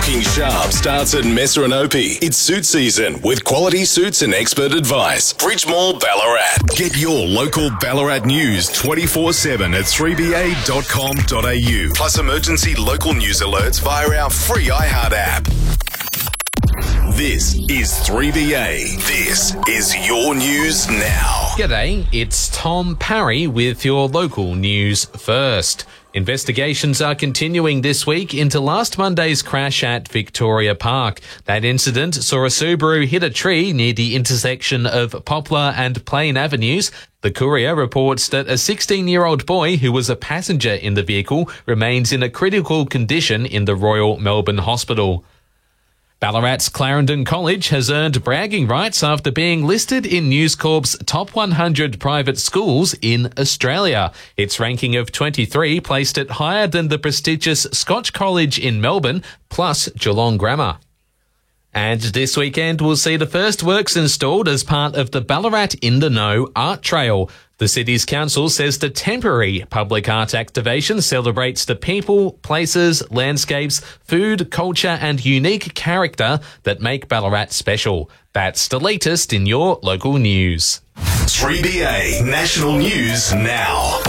Looking sharp starts at Messer and Opie. It's suit season with quality suits and expert advice. Bridgemore Ballarat. Get your local Ballarat news 24/7 at 3ba.com.au. Plus emergency local news alerts via our free iHeart app. This is 3BA. This is your news now. G'day, it's Tom Parry with your local news first. Investigations are continuing this week into last Monday's crash at Victoria Park. That incident saw a Subaru hit a tree near the intersection of Poplar and Plain Avenues. The Courier reports that a 16-year-old boy who was a passenger in the vehicle remains in a critical condition in the Royal Melbourne Hospital. Ballarat's Clarendon College has earned bragging rights after being listed in News Corp's top 100 private schools in Australia. Its ranking of 23 placed it higher than the prestigious Scotch College in Melbourne, plus Geelong Grammar. And this weekend will see the first works installed as part of the Ballarat In The Know Art Trail. The city's council says the temporary public art activation celebrates the people, places, landscapes, food, culture and unique character that make Ballarat special. That's the latest in your local news. 3BA National News Now.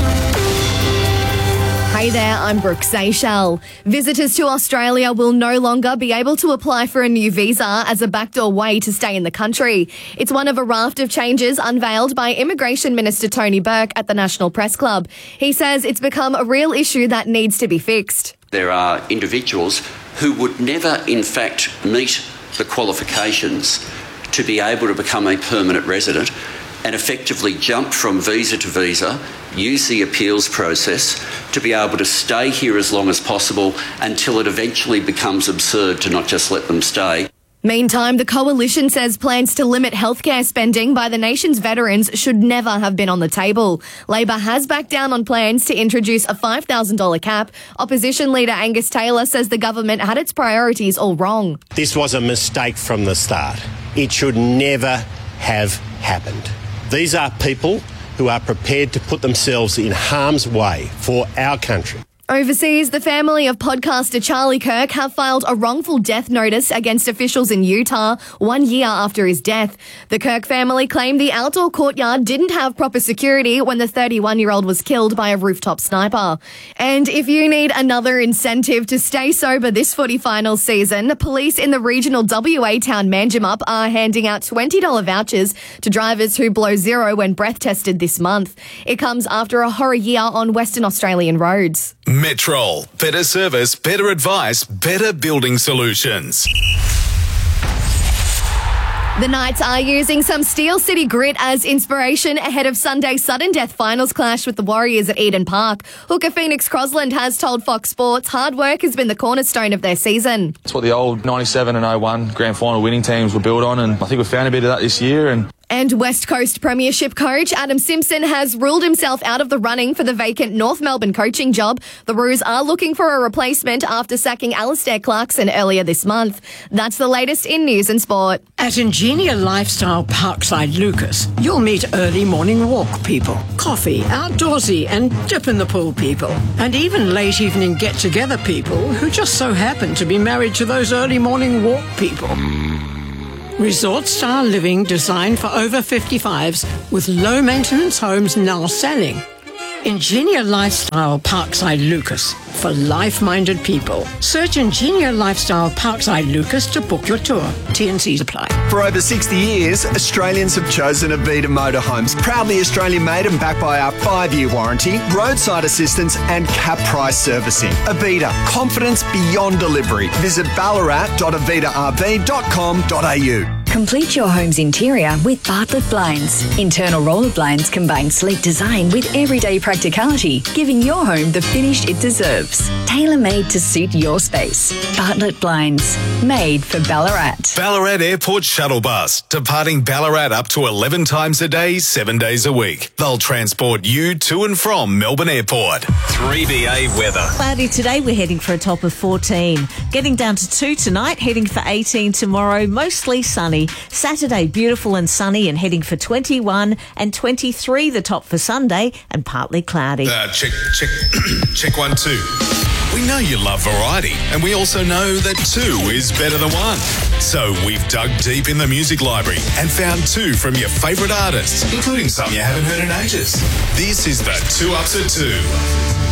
Hey there, I'm Brooke Seychelles. Visitors to Australia will no longer be able to apply for a new visa as a backdoor way to stay in the country. It's one of a raft of changes unveiled by Immigration Minister Tony Burke at the National Press Club. He says it's become a real issue that needs to be fixed. There are individuals who would never, in fact, meet the qualifications to be able to become a permanent resident and effectively jump from visa to visa, use the appeals process to be able to stay here as long as possible until it eventually becomes absurd to not just let them stay. Meantime, the Coalition says plans to limit healthcare spending by the nation's veterans should never have been on the table. Labor has backed down on plans to introduce a $5,000 cap. Opposition leader Angus Taylor says the government had its priorities all wrong. This was a mistake from the start. It should never have happened. These are people who are prepared to put themselves in harm's way for our country. Overseas, the family of podcaster Charlie Kirk have filed a wrongful death notice against officials in Utah 1 year after his death. The Kirk family claimed the outdoor courtyard didn't have proper security when the 31-year-old was killed by a rooftop sniper. And if you need another incentive to stay sober this footy final season, police in the regional WA town Manjimup are handing out $20 vouchers to drivers who blow zero when breath tested this month. It comes after a horror year on Western Australian roads. Metrol. Better service, better advice, better building solutions. The Knights are using some Steel City grit as inspiration ahead of Sunday's sudden death finals clash with the Warriors at Eden Park. Hooker Phoenix Crosland has told Fox Sports hard work has been the cornerstone of their season. It's what the old 97 and 01 grand final winning teams were built on, and I think we've found a bit of that this year. And West Coast Premiership coach Adam Simpson has ruled himself out of the running for the vacant North Melbourne coaching job. The Roos are looking for a replacement after sacking Alistair Clarkson earlier this month. That's the latest in news and sport. At Ingenia Lifestyle Parkside Lucas, you'll meet early morning walk people, coffee, outdoorsy and dip in the pool people, and even late evening get-together people who just so happen to be married to those early morning walk people. Resort-style living designed for over 55s with low-maintenance homes now selling. Ingenia Lifestyle Parkside Lucas for life-minded people. Search Ingenia Lifestyle Parkside Lucas to book your tour. T&Cs apply. For over 60 years, Australians have chosen Avita Motorhomes. Proudly Australian-made and backed by our 5-year warranty, roadside assistance and cap price servicing. Avita, confidence beyond delivery. Visit ballarat.avitarv.com.au. Complete your home's interior with Bartlett Blinds. Internal roller blinds combine sleek design with everyday practicality, giving your home the finish it deserves. Tailor-made to suit your space. Bartlett Blinds, made for Ballarat. Ballarat Airport Shuttle Bus, departing Ballarat up to 11 times a day, 7 days a week. They'll transport you to and from Melbourne Airport. 3BA weather. Cloudy today, we're heading for a top of 14. Getting down to 2 tonight, heading for 18 tomorrow, mostly sunny. Saturday, beautiful and sunny and heading for 21 and 23 the top for Sunday and partly cloudy. Check 1 2. We know you love variety, and we also know that 2 is better than 1. So we've dug deep in the music library and found 2 from your favourite artists, including some you haven't heard in ages. This is the 2 Ups at 2.